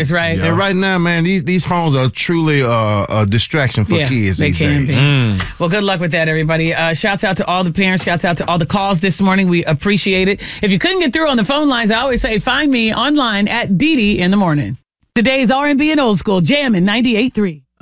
dangerous, right? And right now, man, these phones are truly a distraction for kids they these can days. be. Well, good luck with that, everybody. Shouts out to all the parents. Shouts out to all the calls this morning. We appreciate it. If you couldn't get through on the phone lines, I always say find me online at DD in the morning. Today's R&B and Old School, Jammin' 98.3.